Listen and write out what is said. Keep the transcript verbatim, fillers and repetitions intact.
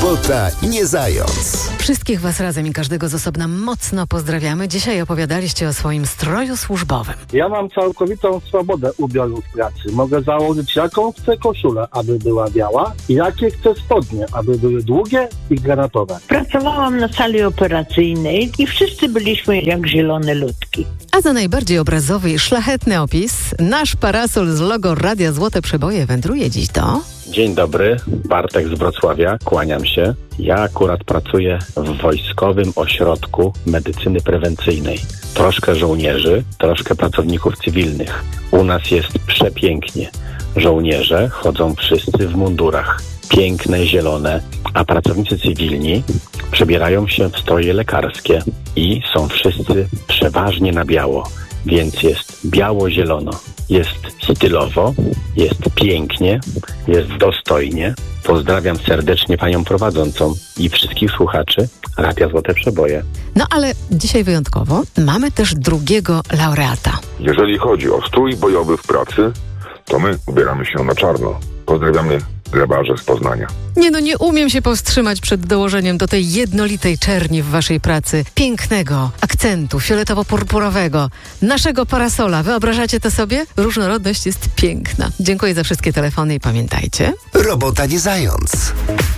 Robota nie zając. Wszystkich Was razem i każdego z osobna mocno pozdrawiamy. Dzisiaj opowiadaliście o swoim stroju służbowym. Ja mam całkowitą swobodę ubioru w pracy. Mogę założyć jaką chcę koszulę, aby była biała i jakie chcę spodnie, aby były długie i granatowe. Pracowałam na sali operacyjnej i wszyscy byliśmy jak zielone ludki. A za najbardziej obrazowy i szlachetny opis nasz parasol z logo Radia Złote Przeboje wędruje dziś do... Dzień dobry, Bartek z Wrocławia, kłaniam się. Ja akurat pracuję w Wojskowym Ośrodku Medycyny Prewencyjnej. Troszkę żołnierzy, troszkę pracowników cywilnych. U nas jest przepięknie. Żołnierze chodzą wszyscy w mundurach, piękne, zielone, a pracownicy cywilni przebierają się w stroje lekarskie i są wszyscy przeważnie na biało, więc jest biało-zielono. Jest stylowo, jest pięknie, jest dostojnie. Pozdrawiam serdecznie panią prowadzącą i wszystkich słuchaczy Radia Złote Przeboje. No ale dzisiaj wyjątkowo mamy też drugiego laureata. Jeżeli chodzi o strój bojowy w pracy, to my ubieramy się na czarno. Pozdrawiamy grabarze z Poznania. Nie no, nie umiem się powstrzymać przed dołożeniem do tej jednolitej czerni w waszej pracy pięknego akcentu fioletowo-purpurowego, naszego parasola. Wyobrażacie to sobie? Różnorodność jest piękna. Dziękuję za wszystkie telefony i pamiętajcie... Robota nie zając.